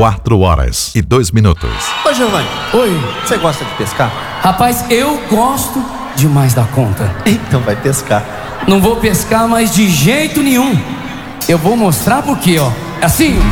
4h02. Ô Giovanni, Oi. você gosta de pescar? Rapaz, eu gosto demais da conta. Então vai pescar. Não vou pescar mais de jeito nenhum. Eu vou mostrar por quê, ó. Assim.